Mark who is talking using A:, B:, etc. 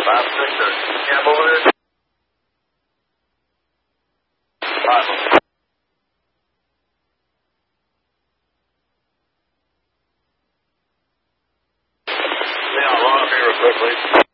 A: Camp over there? 5. Yeah, I'll run up here real quick, please.